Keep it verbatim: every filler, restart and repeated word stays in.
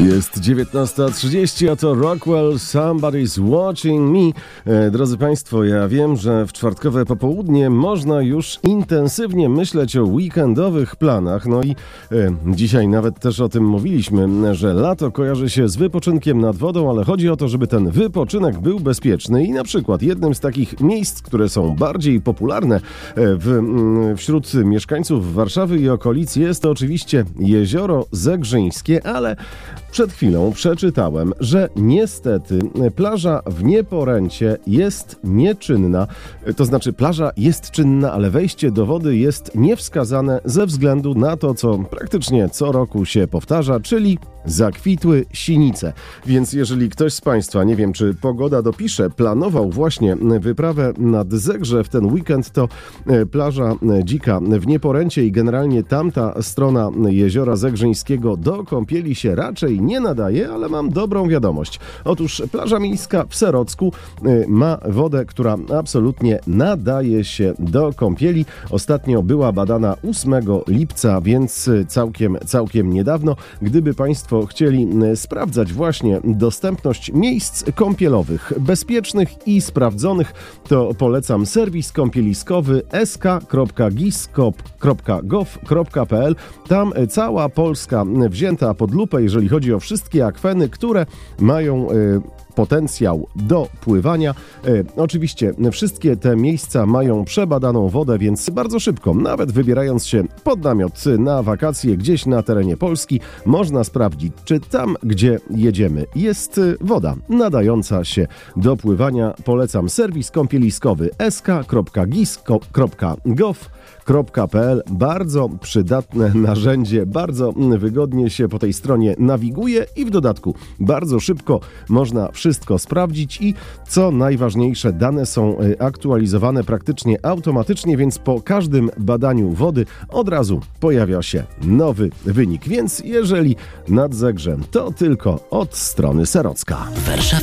Jest dziewiętnasta trzydzieści, a to Rockwell, Somebody's Watching Me. E, drodzy Państwo, ja wiem, że w czwartkowe popołudnie można już intensywnie myśleć o weekendowych planach. No i e, dzisiaj nawet też o tym mówiliśmy, że lato kojarzy się z wypoczynkiem nad wodą, ale chodzi o to, żeby ten wypoczynek był bezpieczny i na przykład jednym z takich miejsc, które są bardziej popularne w, wśród mieszkańców Warszawy i okolic jest to oczywiście jezioro Zegrzyńskie, ale przed chwilą przeczytałem, że niestety plaża w Nieporęcie jest nieczynna. To znaczy plaża jest czynna, ale wejście do wody jest niewskazane ze względu na to, co praktycznie co roku się powtarza, czyli zakwitły sinice. Więc jeżeli ktoś z Państwa, nie wiem czy pogoda dopisze, planował właśnie wyprawę nad Zegrze w ten weekend, to plaża Dzika w Nieporęcie i generalnie tamta strona jeziora Zegrzyńskiego do kąpieli się raczej nie nadaje, ale mam dobrą wiadomość. Otóż plaża miejska w Serocku ma wodę, która absolutnie nadaje się do kąpieli. Ostatnio była badana ósmego lipca, więc całkiem, całkiem niedawno. Gdyby Państwo chcieli sprawdzać właśnie dostępność miejsc kąpielowych, bezpiecznych i sprawdzonych, to polecam serwis kąpieliskowy s k kropka giskop kropka gov kropka p l. Tam cała Polska wzięta pod lupę, jeżeli chodzi o wszystkie akweny, które mają y, potencjał do pływania. E, oczywiście wszystkie te miejsca mają przebadaną wodę, więc bardzo szybko, nawet wybierając się pod namiot na wakacje gdzieś na terenie Polski, można sprawdzić, czy tam, gdzie jedziemy, jest woda nadająca się do pływania. Polecam serwis kąpieliskowy s k kropka giskop kropka gov kropka p l. Bardzo przydatne narzędzie, bardzo wygodnie się po tej stronie nawiguje i w dodatku bardzo szybko można wszystko sprawdzić i co najważniejsze, dane są aktualizowane praktycznie automatycznie, więc po każdym badaniu wody od razu pojawia się nowy wynik. Więc jeżeli nad Zegrzem, to tylko od strony Serocka.